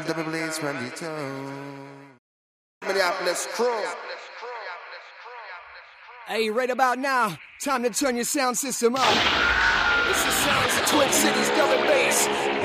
double blaze from the town. Minneapolis crew. Hey, right about now, time to turn your sound system up. It's the sounds of Twin Cities double bass.